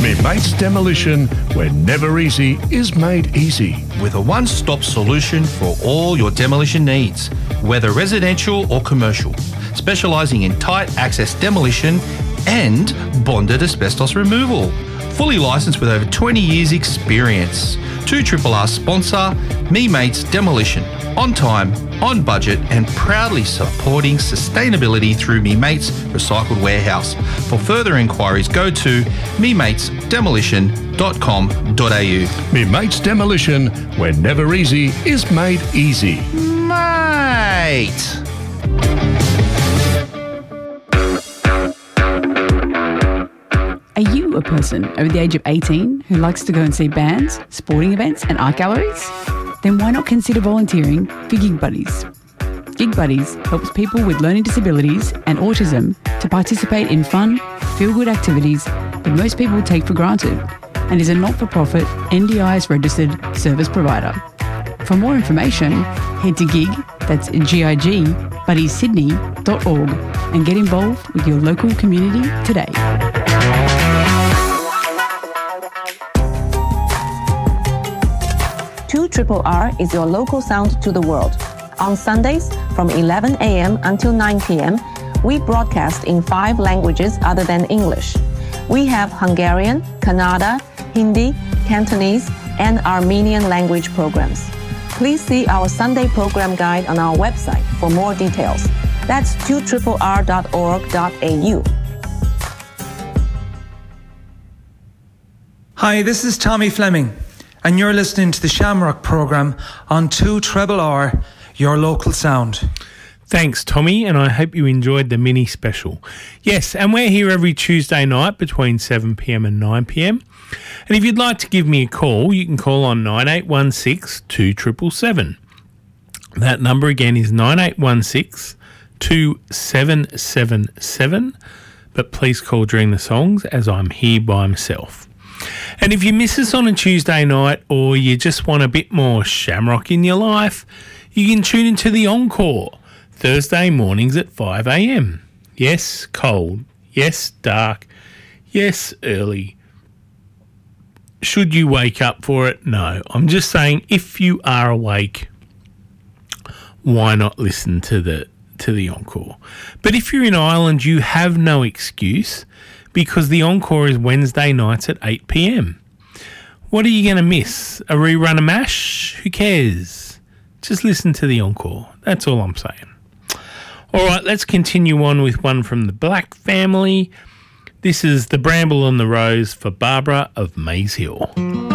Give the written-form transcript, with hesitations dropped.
Me Mates Demolition, where never easy is made easy. With a one-stop solution for all your demolition needs, whether residential or commercial, specialising in tight access demolition and bonded asbestos removal. Fully licensed with over 20 years experience. 2RRR sponsor, Me Mates Demolition. On time, on budget and proudly supporting sustainability through Me Mates Recycled Warehouse. For further inquiries, go to mematesdemolition.com.au. Me Mates Demolition, where never easy is made easy. Mate! Are you a person over the age of 18 who likes to go and see bands, sporting events and art galleries? Then why not consider volunteering for Gig Buddies? Gig Buddies helps people with learning disabilities and autism to participate in fun, feel-good activities that most people take for granted, and is a not-for-profit NDIS registered service provider. For more information, head to gig, that's G-I-G, buddiesydney.org and get involved with your local community today. 2RRR is your local sound to the world. On Sundays from 11 a.m. until 9 p.m., we broadcast in 5 languages other than English. We have Hungarian, Kannada, Hindi, Cantonese, and Armenian language programs. Please see our Sunday program guide on our website for more details. That's 2RRR.org.au. Hi, this is Tommy Fleming, and you're listening to the Shamrock programme on 2RRR, your local sound. Thanks, Tommy, and I hope you enjoyed the mini special. Yes, and we're here every Tuesday night between 7pm and 9pm. And if you'd like to give me a call, you can call on 9816 2777. That number again is 9816 2777. But please call during the songs, as I'm here by myself. And if you miss us on a Tuesday night, or you just want a bit more Shamrock in your life, you can tune into the Encore Thursday mornings at 5 a.m. Yes, cold. Yes, dark. Yes, early. Should you wake up for it? No. I'm just saying, if you are awake, why not listen to the Encore? But if you're in Ireland, you have no excuse, because the Encore is Wednesday nights at 8 p.m. What are you going to miss? A rerun of MASH? Who cares? Just listen to the Encore. That's all I'm saying. All right, let's continue on with one from the Black Family. This is The Bramble and the Rose for Barbara of Maze Hill.